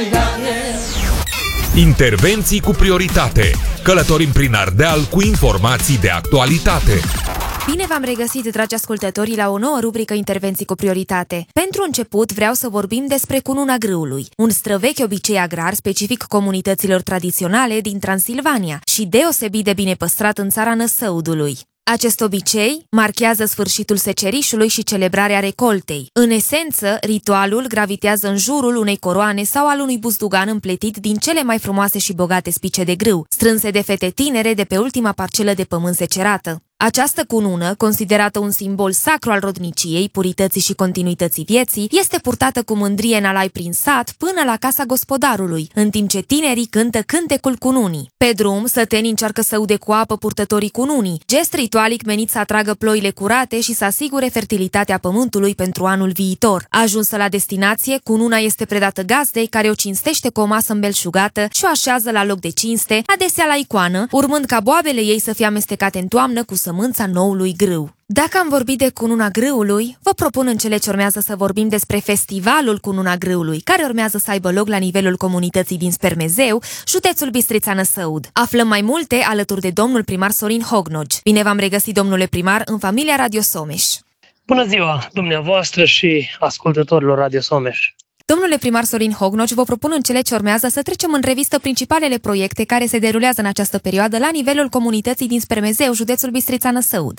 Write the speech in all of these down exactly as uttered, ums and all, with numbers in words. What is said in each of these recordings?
Intervenții cu prioritate. Călătorim prin Ardeal cu informații de actualitate. Bine v-am regăsit, dragi ascultători, la o nouă rubrică Intervenții cu prioritate. Pentru început vreau să vorbim despre cununa grâului, un străvechi obicei agrar specific comunităților tradiționale din Transilvania și deosebit de bine păstrat în țara Năsăudului. Acest obicei marchează sfârșitul secerișului și celebrarea recoltei. În esență, ritualul gravitează în jurul unei coroane sau al unui buzdugan împletit din cele mai frumoase și bogate spice de grâu, strânse de fete tinere de pe ultima parcelă de pământ secerată. Această cunună, considerată un simbol sacru al rodniciei, purității și continuității vieții, este purtată cu mândrie în alai prin sat până la casa gospodarului, în timp ce tinerii cântă cântecul cununii. Pe drum, sătenii încearcă să ude cu apă purtătorii cununii, gest ritualic menit să atragă ploile curate și să asigure fertilitatea pământului pentru anul viitor. Ajunsă la destinație, cununa este predată gazdei, care o cinstește cu o masă îmbelșugată și o așează la loc de cinste, adesea la icoană, urmând ca boabele ei să fie amestecate în toamnă cu sămânța noului grâu. Dacă am vorbit de cununa grâului, vă propun în cele ce urmează să vorbim despre festivalul Cununa Grâului, care urmează să aibă loc la nivelul comunității din Spermezeu, județul Bistrița Năsăud. Aflăm mai multe alături de domnul primar Sorin Hognogi. Bine v-am regăsit, domnule primar, în familia Radio Someș. Bună ziua, dumneavoastră și ascultătorilor Radio Someș. Domnule primar Sorin Hognogi, vă propun în cele ce urmează să trecem în revistă principalele proiecte care se derulează în această perioadă la nivelul comunității din Spermezeu, județul Bistrița Năsăud.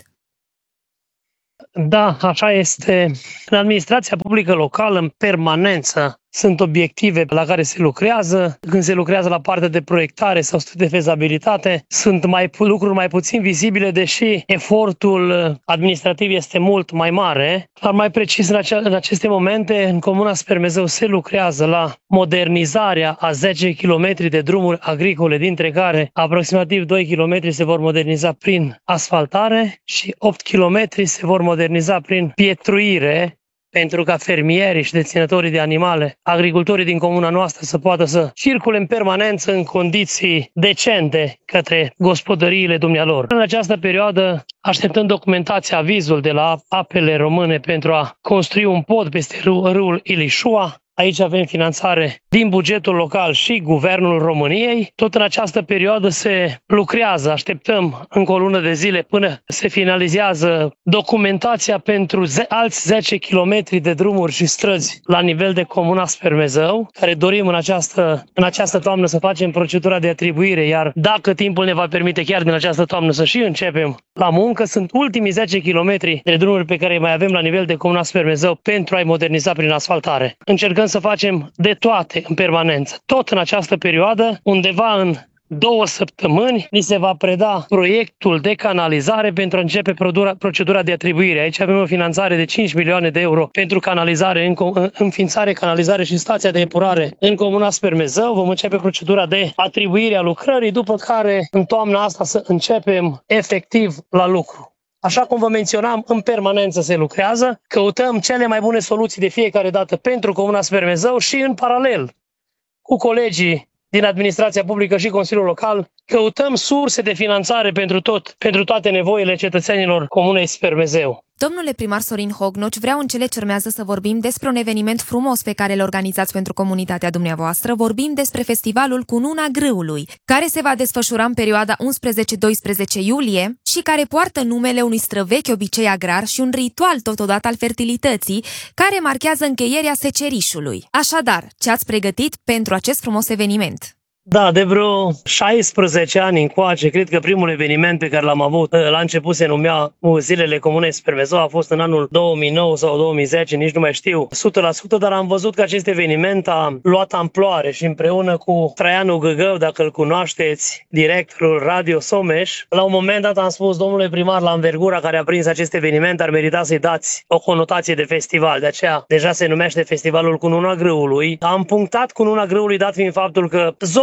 Da, așa este. În administrația publică locală, în permanență, sunt obiective la care se lucrează. Când se lucrează la partea de proiectare sau studii de fezabilitate, sunt mai lucruri mai puțin vizibile, deși efortul administrativ este mult mai mare. Dar mai precis, în, acea, în aceste momente, în Comuna Spermezeu se lucrează la modernizarea a zece kilometri de drumuri agricole, dintre care aproximativ doi kilometri se vor moderniza prin asfaltare și opt kilometri se vor moderniza prin pietruire, pentru ca fermierii și deținătorii de animale, agricultorii din comuna noastră să poată să circule în permanență în condiții decente către gospodăriile dumnealor. În această perioadă așteptăm documentația, avizul de la Apele Române pentru a construi un pod peste râul Ilișua. Aici avem finanțare din bugetul local și Guvernul României. Tot în această perioadă se lucrează, așteptăm încă o lună de zile până se finalizează documentația pentru ze- alți zece kilometri de drumuri și străzi la nivel de Comuna Spermezeu, care dorim în această, în această toamnă să facem procedura de atribuire, iar dacă timpul ne va permite chiar din această toamnă să și începem la muncă, sunt ultimii zece kilometri de drumuri pe care îi mai avem la nivel de Comuna Spermezeu pentru a-i moderniza prin asfaltare. Încercăm să facem de toate în permanență. Tot în această perioadă, undeva în două săptămâni, ni se va preda proiectul de canalizare pentru a începe procedura de atribuire. Aici avem o finanțare de cinci milioane de euro pentru canalizare, înființare, canalizare și stația de epurare în Comuna Spermezeu. Vom începe procedura de atribuire a lucrării, după care în toamna asta să începem efectiv la lucru. Așa cum vă menționam, în permanență se lucrează, căutăm cele mai bune soluții de fiecare dată pentru Comuna Spermezeu și în paralel cu colegii din administrația publică și Consiliul Local, căutăm surse de finanțare pentru tot, pentru toate nevoile cetățenilor Comunei Spermezeu. Domnule primar Sorin Hognogi, vreau în cele ce urmează să vorbim despre un eveniment frumos pe care îl organizați pentru comunitatea dumneavoastră. Vorbim despre festivalul Cununa Grâului, care se va desfășura în perioada unsprezece-doisprezece iulie și care poartă numele unui străvechi obicei agrar și un ritual totodată al fertilității, care marchează încheierea secerișului. Așadar, ce ați pregătit pentru acest frumos eveniment? Da, de vreo șaisprezece ani încoace, cred că primul eveniment pe care l-am avut la început se numea Zilele Comunei Spermezeu, a fost în anul două mii nouă sau două mii zece, nici nu mai știu o sută la sută, dar am văzut că acest eveniment a luat amploare și împreună cu Traianu Găgău, dacă îl cunoașteți, directorul Radio Someș, la un moment dat am spus, domnule primar, la învergura care a prins acest eveniment, ar merita să-i dați o conotație de festival. De aceea deja se numește Festivalul Cununa Grâului. Am punctat Cununa Grâului dat fiind faptul că zona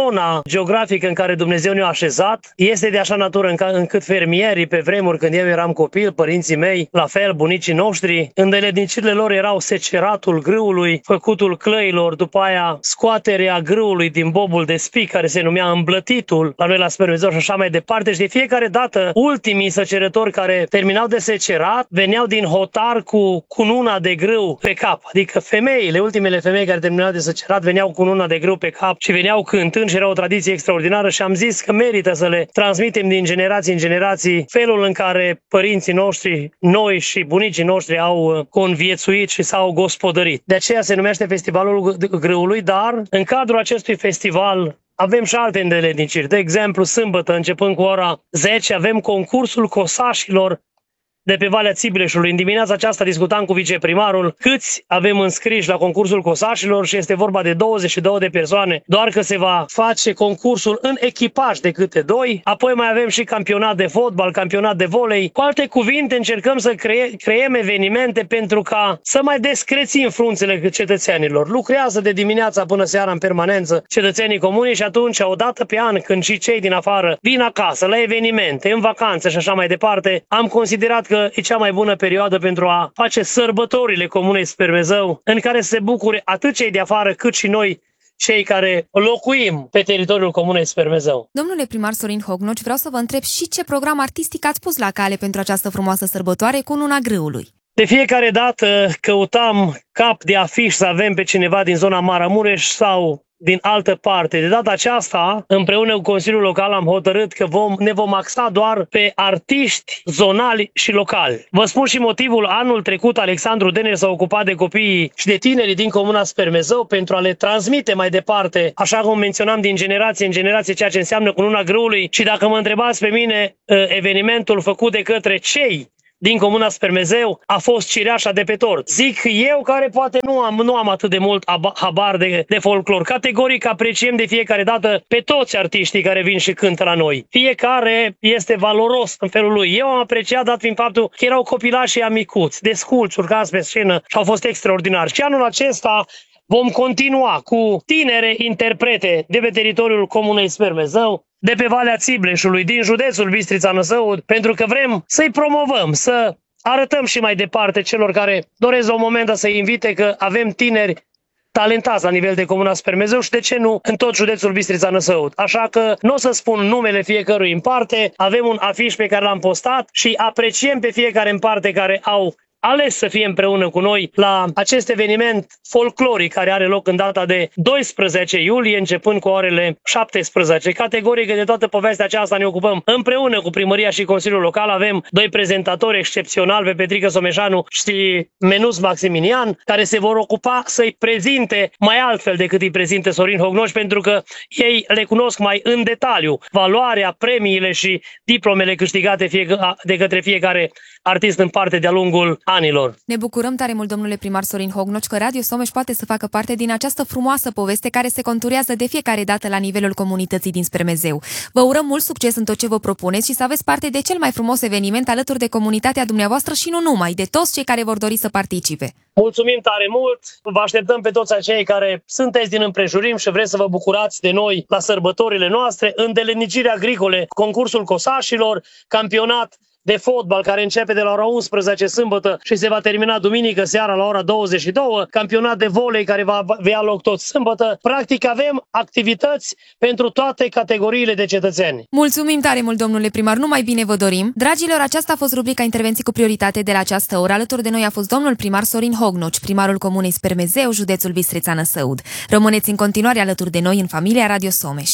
zona geografică în care Dumnezeu ne-a așezat este de așa natură încât fermierii, pe vremuri când eu eram copil, părinții mei, la fel, bunicii noștri, îndeletnicirile lor erau seceratul grâului, făcutul clăilor, după aia scoaterea grâului din bobul de spic, care se numea îmblătitul, la noi la spermezeu și așa mai departe. Și de fiecare dată, ultimii săcerători care terminau de secerat, veneau din hotar cu cununa de grâu pe cap. Adică femeile, ultimele femei care terminau de secerat, veneau cu cununa de grâu pe cap și veneau cântând și era o tradiție extraordinară și am zis că merită să le transmitem din generații în generații felul în care părinții noștri, noi și bunicii noștri au conviețuit și s-au gospodărit. De aceea se numește Festivalul Grâului, dar în cadrul acestui festival avem și alte îndeletniciri. De exemplu, sâmbătă, începând cu ora zece, avem concursul cosașilor de pe Valea Țibleșului. În dimineața aceasta discutam cu viceprimarul câți avem înscriși la concursul cosașilor și este vorba de douăzeci și două de persoane, doar că se va face concursul în echipaj de câte doi. Apoi mai avem și campionat de fotbal, campionat de volei. Cu alte cuvinte, încercăm să cre- creăm evenimente pentru ca să mai descrețim frunțele cetățenilor. Lucrează de dimineața până seara în permanență cetățenii comuni și atunci, odată pe an, când și cei din afară vin acasă, la evenimente, în vacanță și așa mai departe, am considerat că e cea mai bună perioadă pentru a face sărbătorile Comunei Spermezău, în care să se bucure atât cei de afară cât și noi, cei care locuim pe teritoriul Comunei Spermezău. Domnule primar Sorin Hognoci, vreau să vă întreb și ce program artistic ați pus la cale pentru această frumoasă sărbătoare cu Cununa Grâului. De fiecare dată căutam cap de afiș să avem pe cineva din zona Maramureș sau din altă parte. De data aceasta, împreună cu Consiliul Local, am hotărât că vom, ne vom axa doar pe artiști zonali și locali. Vă spun și motivul. Anul trecut, Alexandru Denner s-a ocupat de copiii și de tinerii din Comuna Spermezău pentru a le transmite mai departe, așa cum menționam, din generație în generație, ceea ce înseamnă Cununa Grâului. Și dacă mă întrebați pe mine, evenimentul făcut de către cei din Comuna Spermezău a fost cireașa de pe tort. Zic eu, care poate nu am, nu am atât de mult habar de, de folclor. Categoric apreciem de fiecare dată pe toți artiștii care vin și cântă la noi. Fiecare este valoros în felul lui. Eu am apreciat, dat fiind faptul că erau copilașii amicuți, desculți, urcați pe scenă și au fost extraordinari. Și anul acesta vom continua cu tinere interprete de pe teritoriul Comunei Spermezău, de pe Valea Țibleșului, din județul Bistrița-Năsăud, pentru că vrem să-i promovăm, să arătăm și mai departe celor care doresc la un moment dat să-i invite că avem tineri talentați la nivel de Comuna Spermezău și de ce nu în tot județul Bistrița-Năsăud. Așa că nu o să spun numele fiecărui în parte, avem un afiș pe care l-am postat și apreciem pe fiecare în parte care au ales să fie împreună cu noi la acest eveniment folcloric care are loc în data de doisprezece iulie, începând cu orele șaptesprezece. Categoric de toată povestea aceasta ne ocupăm împreună cu Primăria și Consiliul Local. Avem doi prezentatori excepționali, pe Petrică Someșanu și Menus Maximinian, care se vor ocupa să-i prezinte mai altfel decât îi prezinte Sorin Hognoci, pentru că ei le cunosc mai în detaliu valoarea, premiile și diplomele câștigate fie de către fiecare artist în parte de-a lungul anilor. Ne bucurăm tare mult, domnule primar Sorin Hognoci, că Radio Someș poate să facă parte din această frumoasă poveste care se conturează de fiecare dată la nivelul comunității din Spermezeu. Vă urăm mult succes în tot ce vă propuneți și să aveți parte de cel mai frumos eveniment alături de comunitatea dumneavoastră și nu numai, de toți cei care vor dori să participe. Mulțumim tare mult! Vă așteptăm pe toți acei care sunteți din împrejurim și vreți să vă bucurați de noi la sărbătorile noastre, îndeletniciri agricole, concursul cosașilor, campionat de fotbal care începe de la ora unsprezece sâmbătă și se va termina duminică seara la ora douăzeci și două, campionat de volei care va avea loc tot sâmbătă. Practic avem activități pentru toate categoriile de cetățeni. Mulțumim tare mult, domnule primar, numai bine vă dorim. Dragilor, aceasta a fost rubrica Intervenții cu prioritate de la această oră. Alături de noi a fost domnul primar Sorin Hognoci, primarul Comunei Spermezeu, județul Bistrița-Năsăud. Rămâneți în continuare alături de noi în familia Radio Someș.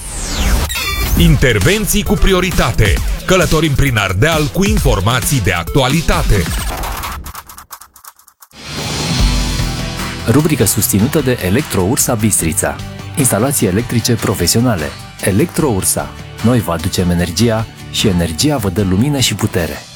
Intervenții cu prioritate. Călătorim prin Ardeal cu informații de actualitate. Rubrică susținută de Electroursa Bistrița. Instalații electrice profesionale. Electroursa. Noi vă aducem energia și energia vă dă lumină și putere.